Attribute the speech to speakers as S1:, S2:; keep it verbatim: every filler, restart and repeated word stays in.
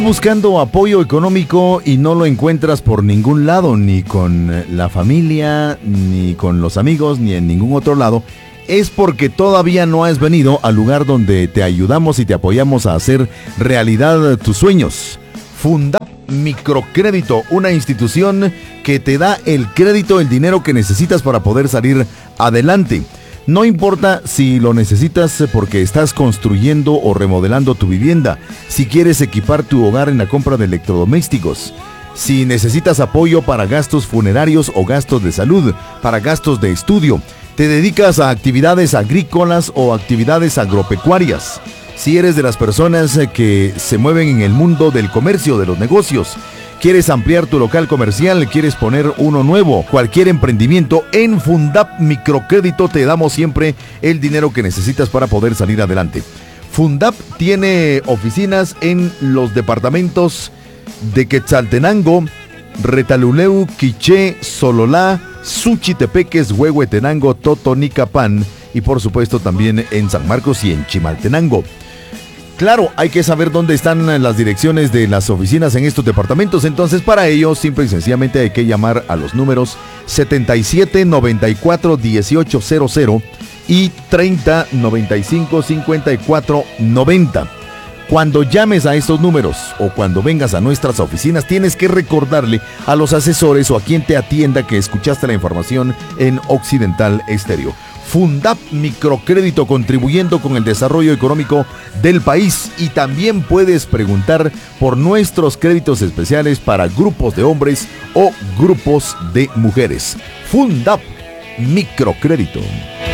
S1: Buscando apoyo económico y no lo encuentras por ningún lado, ni con la familia, ni con los amigos, ni en ningún otro lado, es porque todavía no has venido al lugar donde te ayudamos y te apoyamos a hacer realidad tus sueños. Fundap Microcrédito, una institución que te da el crédito, el dinero que necesitas para poder salir adelante. No importa si lo necesitas porque estás construyendo o remodelando tu vivienda, si quieres equipar tu hogar en la compra de electrodomésticos, si necesitas apoyo para gastos funerarios o gastos de salud, para gastos de estudio, te dedicas a actividades agrícolas o actividades agropecuarias, si eres de las personas que se mueven en el mundo del comercio, de los negocios, quieres ampliar tu local comercial, quieres poner uno nuevo, cualquier emprendimiento, en Fundap Microcrédito te damos siempre el dinero que necesitas para poder salir adelante. Fundap tiene oficinas en los departamentos de Quetzaltenango, Retaluleu, Quiché, Sololá, Suchitepeques, Huehuetenango, Totonicapán y por supuesto también en San Marcos y en Chimaltenango. Claro, hay que saber dónde están las direcciones de las oficinas en estos departamentos, entonces para ello simple y sencillamente hay que llamar a los números setenta y siete noventa y cuatro dieciocho cero cero y treinta noventa y cinco cincuenta y cuatro noventa. Cuando llames a estos números o cuando vengas a nuestras oficinas, tienes que recordarle a los asesores o a quien te atienda que escuchaste la información en Occidental Estéreo. Fundap Microcrédito, contribuyendo con el desarrollo económico del país, y también puedes preguntar por nuestros créditos especiales para grupos de hombres o grupos de mujeres. Fundap Microcrédito.